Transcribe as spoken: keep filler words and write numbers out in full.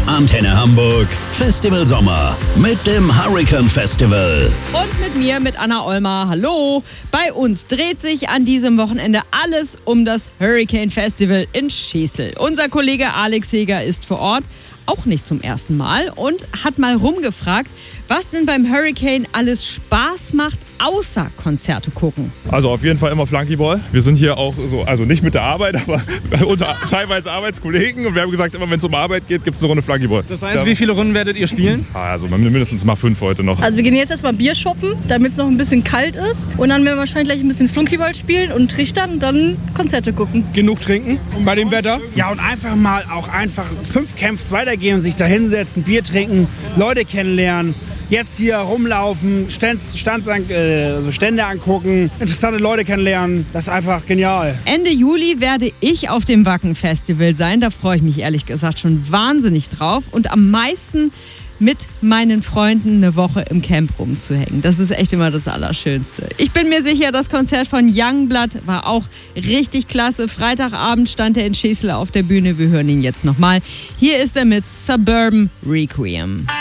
Antenne Hamburg Festival Sommer mit dem Hurricane Festival. Und mit mir, mit Anna Olmer. Hallo! Bei uns dreht sich an diesem Wochenende alles um das Hurricane Festival in Schesel. Unser Kollege Alex Heger ist vor Ort, auch nicht zum ersten Mal, und hat mal rumgefragt, was denn beim Hurricane alles Spaß macht, außer Konzerte gucken. Also auf jeden Fall immer Flunkyball. Wir sind hier auch so, also nicht mit der Arbeit, aber unter teilweise Arbeitskollegen. Und wir haben gesagt, immer wenn es um Arbeit geht, gibt es eine Runde Flunkyball. Das heißt, wie viele Runden werdet ihr spielen? Also mindestens mal fünf heute noch. Also wir gehen jetzt erstmal Bier shoppen, damit es noch ein bisschen kalt ist. Und dann werden wir wahrscheinlich gleich ein bisschen Flunkyball spielen und trichtern und dann Konzerte gucken. Genug trinken bei dem Wetter? Ja, und einfach mal auch einfach fünf Camps weitergehen und sich da hinsetzen, Bier trinken, Leute kennenlernen. Jetzt hier rumlaufen, Stands, Stands an, äh, also Stände angucken, interessante Leute kennenlernen. Das ist einfach genial. Ende Juli werde ich auf dem Wacken Festival sein. Da freue ich mich ehrlich gesagt schon wahnsinnig drauf. Und am meisten mit meinen Freunden eine Woche im Camp rumzuhängen. Das ist echt immer das Allerschönste. Ich bin mir sicher, das Konzert von Youngblood war auch richtig klasse. Freitagabend stand er in Schesel auf der Bühne. Wir hören ihn jetzt nochmal. Hier ist er mit Suburban Requiem.